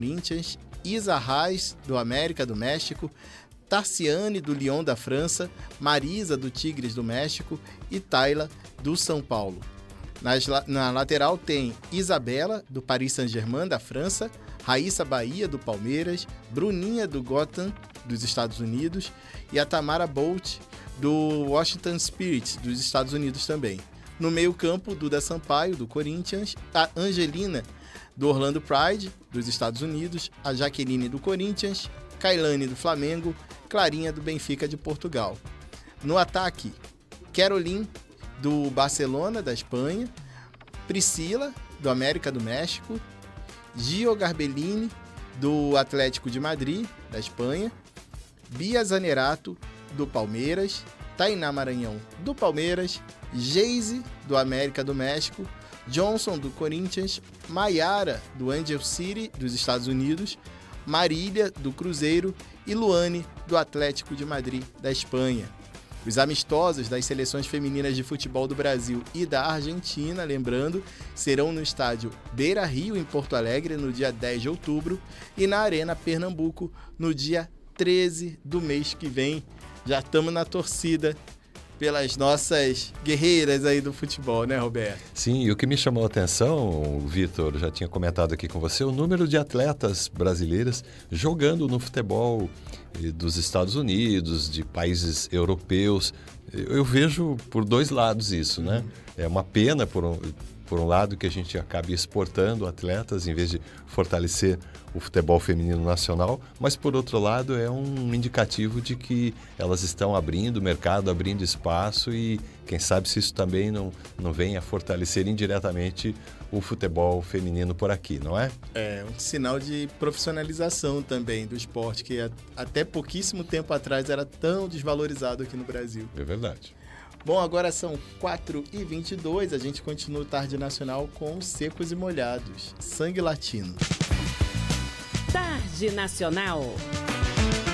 Corinthians, Isa Reis, do América do México, Tarciane, do Lyon da França, Marisa, do Tigres do México e Tayla, do São Paulo. Na lateral tem Isabela, do Paris Saint-Germain da França, Raíssa Bahia, do Palmeiras, Bruninha, do Gotham, dos Estados Unidos, e a Tamara Bolt, do Washington Spirit, dos Estados Unidos também. No meio-campo, Duda Sampaio, do Corinthians, a Angelina, do Orlando Pride, dos Estados Unidos, a Jaqueline, do Corinthians, Kailane, do Flamengo, Clarinha, do Benfica de Portugal. No ataque, Caroline, do Barcelona, da Espanha, Priscila, do América do México, Gio Garbellini, do Atlético de Madrid, da Espanha, Bia Zanerato, do Palmeiras, Tainá Maranhão, do Palmeiras, Geise, do América do México, Johnson, do Corinthians, Maiara, do Angel City, dos Estados Unidos, Marília, do Cruzeiro e Luane, do Atlético de Madrid, da Espanha. Os amistosos das seleções femininas de futebol do Brasil e da Argentina, lembrando, serão no estádio Beira-Rio, em Porto Alegre, no dia 10 de outubro, e na Arena Pernambuco, no dia 13 do mês que vem. Já estamos na torcida pelas nossas guerreiras aí do futebol, né, Roberto? Sim, e o que me chamou a atenção, Vitor, já tinha comentado aqui com você, o número de atletas brasileiras jogando no futebol dos Estados Unidos, de países europeus. Eu vejo por dois lados isso, né? É uma pena, por um lado, que a gente acabe exportando atletas em vez de fortalecer o futebol feminino nacional, mas por outro lado é um indicativo de que elas estão abrindo o mercado, abrindo espaço, e quem sabe se isso também não vem a fortalecer indiretamente o futebol feminino por aqui, não é? É um sinal de profissionalização também do esporte, que até pouquíssimo tempo atrás era tão desvalorizado aqui no Brasil. É verdade. Bom, agora são 4h22, a gente continua o Tarde Nacional com Secos e Molhados, Sangue Latino. Tarde Nacional.